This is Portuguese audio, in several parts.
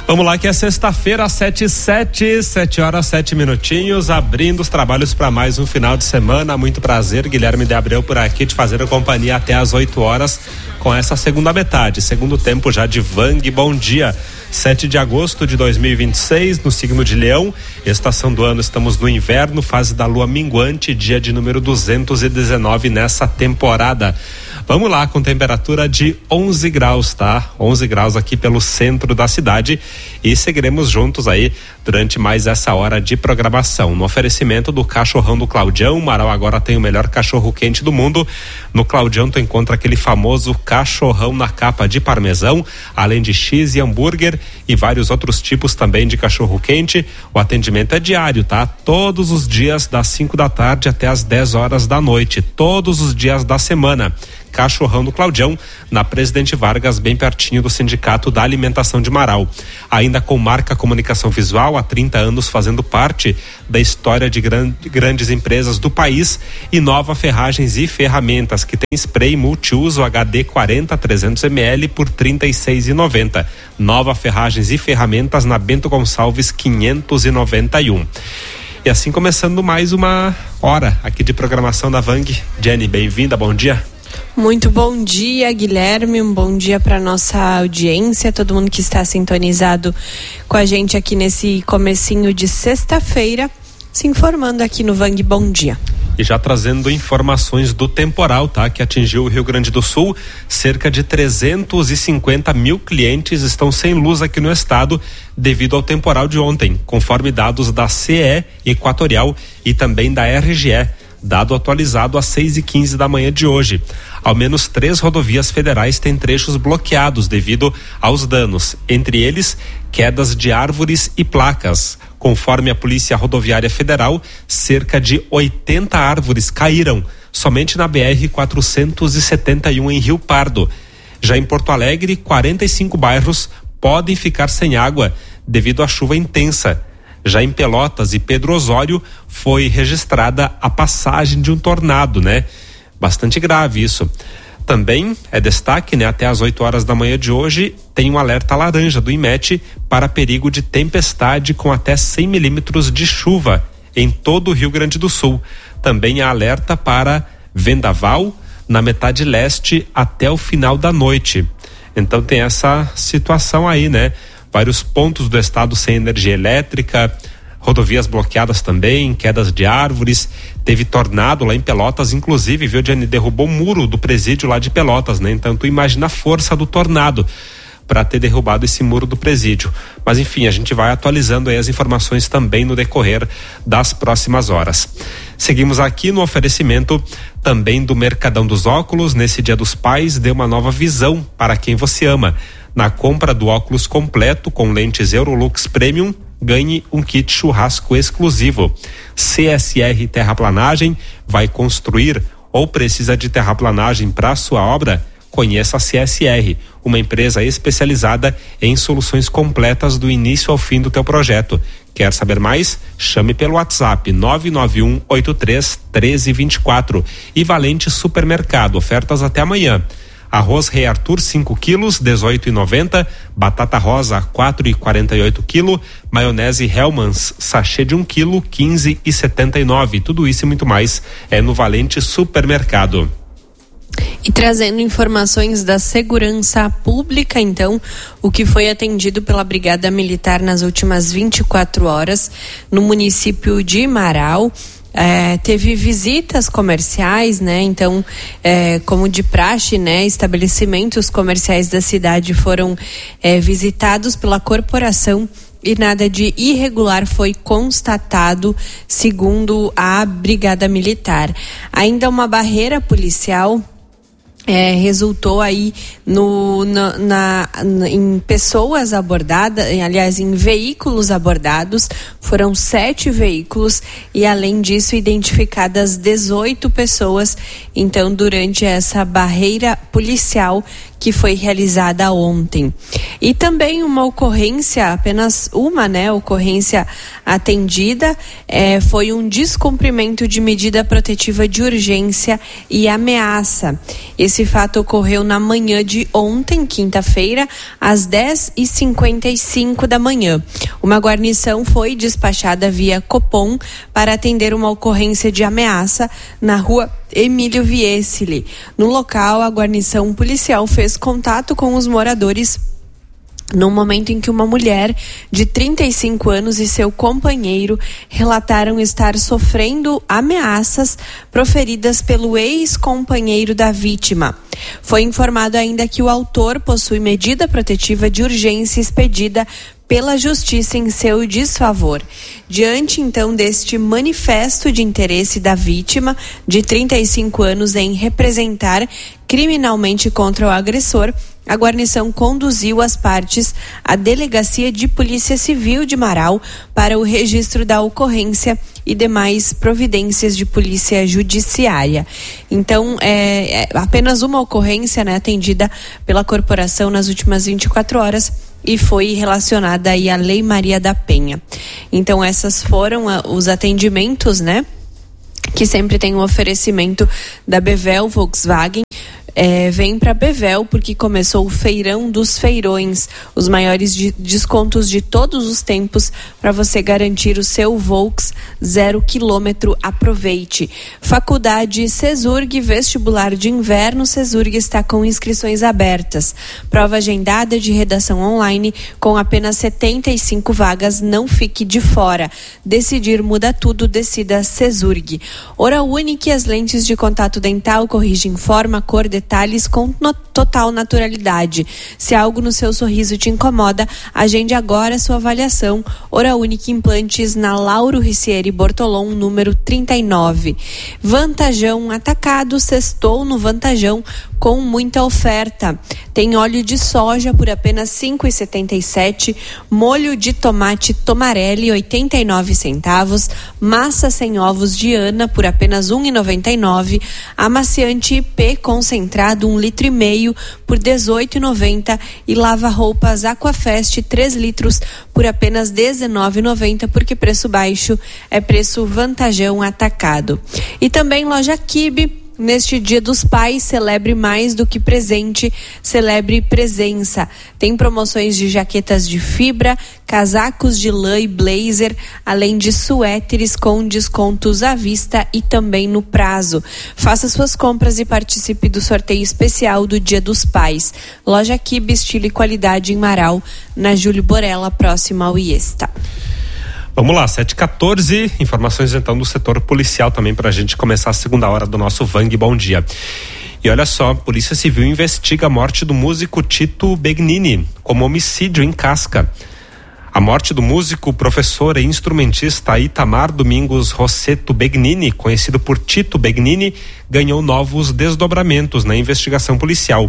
Vamos lá, que é sexta-feira, 7 horas 7 minutinhos, abrindo os trabalhos para mais um final de semana. Muito prazer, Guilherme de Abreu por aqui, te fazendo companhia até às 8 horas com essa segunda metade, segundo tempo já de Vang. Bom dia. 7 de agosto de 2026, no signo de Leão, estação do ano, estamos no inverno, fase da lua minguante, dia de número 219 nessa temporada. Vamos lá, com temperatura de 11 graus, tá? 11 graus aqui pelo centro da cidade, e seguiremos juntos aí durante mais essa hora de programação. No oferecimento do Cachorrão do Claudião, Marau agora tem o melhor cachorro quente do mundo. No Claudião tu encontra aquele famoso cachorrão na capa de parmesão, além de X e hambúrguer e vários outros tipos também de cachorro quente. O atendimento é diário, tá? Todos os dias das 5 da tarde até as 10 horas da noite, todos os dias da semana. Cachorrão do Claudião, na Presidente Vargas, bem pertinho do Sindicato da Alimentação de Marau. Ainda com Marca Comunicação Visual, há 30 anos fazendo parte da história de grandes empresas do país, e Nova Ferragens e Ferramentas, que tem spray multiuso HD 40 300 ml por R$ 36,90. Nova Ferragens e Ferramentas na Bento Gonçalves 591. E assim começando mais uma hora aqui de programação da Vang. Jenny, bem-vinda, bom dia. Muito bom dia, Guilherme, um bom dia para nossa audiência, todo mundo que está sintonizado com a gente aqui nesse comecinho de sexta-feira, se informando aqui no Vang Bom Dia. E já trazendo informações do temporal, tá? Que atingiu o Rio Grande do Sul. Cerca de 350 mil clientes estão sem luz aqui no estado devido ao temporal de ontem, conforme dados da CE Equatorial e também da RGE. Dado atualizado às 6h15 da manhã de hoje. Ao menos 3 rodovias federais têm trechos bloqueados devido aos danos, entre eles quedas de árvores e placas. Conforme a Polícia Rodoviária Federal, cerca de 80 árvores caíram somente na BR-471 em Rio Pardo. Já em Porto Alegre, 45 bairros podem ficar sem água devido à chuva intensa. Já em Pelotas e Pedro Osório foi registrada a passagem de um tornado, né? Bastante grave isso. Também é destaque, né? Até às 8 horas da manhã de hoje tem um alerta laranja do IMET para perigo de tempestade com até 100 milímetros de chuva em todo o Rio Grande do Sul. Também há alerta para vendaval na metade leste até o final da noite. Então tem essa situação aí, né? Vários pontos do estado sem energia elétrica, rodovias bloqueadas também, quedas de árvores, teve tornado lá em Pelotas, inclusive, viu, Jenny, derrubou o muro do presídio lá de Pelotas, né? Então tu imagina a força do tornado para ter derrubado esse muro do presídio. Mas enfim, a gente vai atualizando aí as informações também no decorrer das próximas horas. Seguimos aqui no oferecimento também do Mercadão dos Óculos. Nesse Dia dos Pais, dê uma nova visão para quem você ama. Na compra do óculos completo com lentes Eurolux Premium, ganhe um kit churrasco exclusivo. CSR Terraplanagem, vai construir ou precisa de terraplanagem para sua obra? Conheça a CSR, uma empresa especializada em soluções completas do início ao fim do teu projeto. Quer saber mais? Chame pelo WhatsApp 991831324. E Valente Supermercado, ofertas até amanhã. Arroz Rei Arthur 5 quilos, 18,90. Batata rosa 4,48 quilo. Maionese Hellmann's sachê de 1 quilo, 15,79. Tudo isso e muito mais é no Valente Supermercado. E trazendo informações da segurança pública, então, o que foi atendido pela Brigada Militar nas últimas 24 horas no município de Marau. Teve visitas comerciais, né? Então, como de praxe, né? Estabelecimentos comerciais da cidade foram visitados pela corporação e nada de irregular foi constatado, segundo a Brigada Militar. Ainda uma barreira policial resultou aí em pessoas abordadas, aliás, em veículos abordados. Foram 7 veículos e, além disso, identificadas 18 pessoas. Então, durante essa barreira policial que foi realizada ontem. E também uma ocorrência, apenas uma, né, ocorrência atendida, foi um descumprimento de medida protetiva de urgência e ameaça. Esse Esse fato ocorreu na manhã de ontem, quinta-feira, às 10h55 da manhã. Uma guarnição foi despachada via Copom para atender uma ocorrência de ameaça na rua Emílio Viesili. No local, a guarnição policial fez contato com os moradores no momento em que uma mulher de 35 anos e seu companheiro relataram estar sofrendo ameaças proferidas pelo ex-companheiro da vítima. Foi informado ainda que o autor possui medida protetiva de urgência expedida pela Justiça em seu desfavor. Diante, então, deste manifesto de interesse da vítima, de 35 anos, em representar criminalmente contra o agressor, a guarnição conduziu as partes à Delegacia de Polícia Civil de Marau para o registro da ocorrência e demais providências de polícia judiciária. Então, é apenas uma ocorrência, né, atendida pela corporação nas últimas 24 horas e foi relacionada aí à Lei Maria da Penha. Então, essas foram os atendimentos, né, que sempre tem um oferecimento da Bevel Volkswagen. Vem para Bevel porque começou o feirão dos feirões, os maiores descontos de todos os tempos para você garantir o seu Volks 0 km. Aproveite. Faculdade CESURG, vestibular de inverno CESURG está com inscrições abertas. Prova agendada de redação online com apenas 75 vagas, não fique de fora. Decidir muda tudo, decida CESURG. Oral Unique, as lentes de contato dental corrigem forma, cor, detalhes com total naturalidade. Se algo no seu sorriso te incomoda, agende agora sua avaliação. Oral Unique Implantes na Lauro Ricieri Bortolom, número 39. Vantajão Atacado, sextou no Vantajão com muita oferta. Tem óleo de soja por apenas R$ 5,77, molho de tomate Tomarelli 89 centavos, massa sem ovos de Ana por apenas R$ 1,99, amaciante IP concentrado 1,5 litros por R$ 18,90 e lava-roupas Aquafest 3 litros por apenas R$ 19,90, porque preço baixo é preço Vantajão Atacado. E também loja Kibe. Neste Dia dos Pais, celebre mais do que presente, celebre presença. Tem promoções de jaquetas de fibra, casacos de lã e blazer, além de suéteres com descontos à vista e também no prazo. Faça suas compras e participe do sorteio especial do Dia dos Pais. Loja Kibe, estilo e qualidade em Marau, na Júlio Borella, próximo ao Iesta. Vamos lá, 7h14, informações então do setor policial também para a gente começar a segunda hora do nosso Vang Bom Dia. E olha só, a Polícia Civil investiga a morte do músico Tito Begnini como homicídio em Casca. A morte do músico, professor e instrumentista Itamar Domingos Rosseto Begnini, conhecido por Tito Begnini, ganhou novos desdobramentos na investigação policial.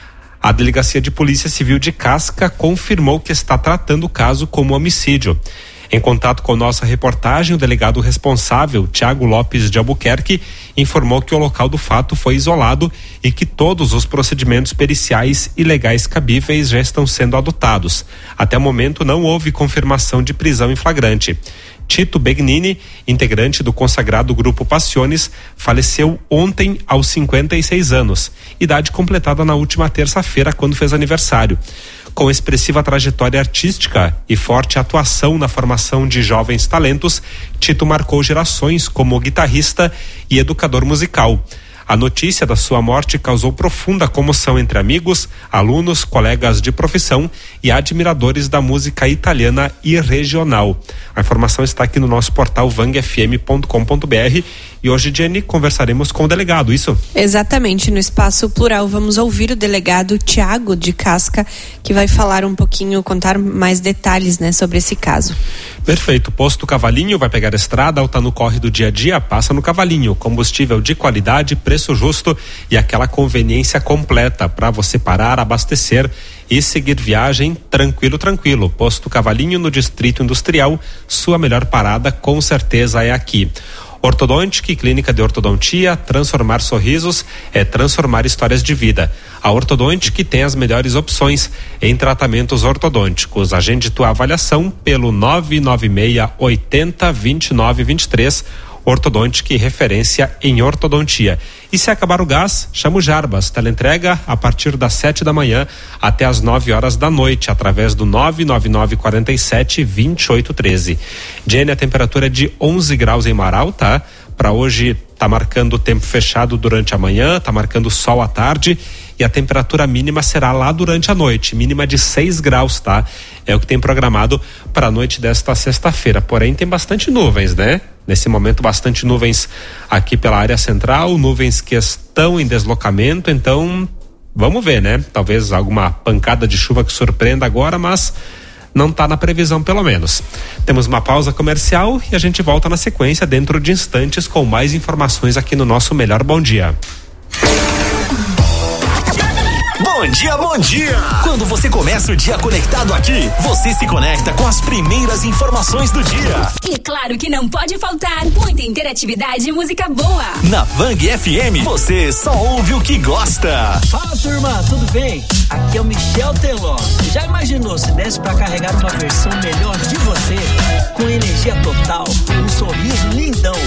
A Delegacia de Polícia Civil de Casca confirmou que está tratando o caso como homicídio. Em contato com nossa reportagem, o delegado responsável, Tiago Lopes de Albuquerque, informou que o local do fato foi isolado e que todos os procedimentos periciais e legais cabíveis já estão sendo adotados. Até o momento não houve confirmação de prisão em flagrante. Tito Begnini, integrante do consagrado Grupo Passiones, faleceu ontem aos 56 anos, idade completada na última terça-feira, quando fez aniversário. Com expressiva trajetória artística e forte atuação na formação de jovens talentos, Tito marcou gerações como guitarrista e educador musical. A notícia da sua morte causou profunda comoção entre amigos, alunos, colegas de profissão e admiradores da música italiana e regional. A informação está aqui no nosso portal vangfm.com.br e hoje, Jenny, conversaremos com o delegado, isso? Exatamente, no Espaço Plural vamos ouvir o delegado Tiago de Casca, que vai falar um pouquinho, contar mais detalhes, né, sobre esse caso. Perfeito, posto Cavalinho, vai pegar a estrada ou tá no corre do dia a dia, passa no Cavalinho, combustível de qualidade, preço justo e aquela conveniência completa para você parar, abastecer e seguir viagem tranquilo. Posto Cavalinho no Distrito Industrial, sua melhor parada com certeza é aqui. Ortodontic, clínica de ortodontia, transformar sorrisos é transformar histórias de vida. A Ortodontic tem as melhores opções em tratamentos ortodônticos. Agende tua avaliação pelo 996 80 29 23 Ortodontic, referência em ortodontia. E se acabar o gás, chama o Jarbas. Teleentrega a partir das 7 da manhã até as 9 horas da noite, através do 99947-2813. Jenny, a temperatura é de 11 graus em Marau, tá? Para hoje tá marcando tempo fechado durante a manhã, tá marcando sol à tarde e a temperatura mínima será lá durante a noite, mínima de 6 graus, tá? É o que tem programado para a noite desta sexta-feira. Porém, tem bastante nuvens, né? Nesse momento, bastante nuvens aqui pela área central, nuvens que estão em deslocamento, então vamos ver, né? Talvez alguma pancada de chuva que surpreenda agora, mas não está na previsão, pelo menos. Temos uma pausa comercial e a gente volta na sequência dentro de instantes com mais informações aqui no nosso Melhor Bom Dia. Bom dia, bom dia! Quando você começa o dia conectado aqui, você se conecta com as primeiras informações do dia. E claro que não pode faltar muita interatividade e música boa. Na Vang FM, você só ouve o que gosta. Fala, turma, tudo bem? Aqui é o Michel Teló. Já imaginou se desse pra carregar uma versão melhor de você? Com energia total, um sorriso lindão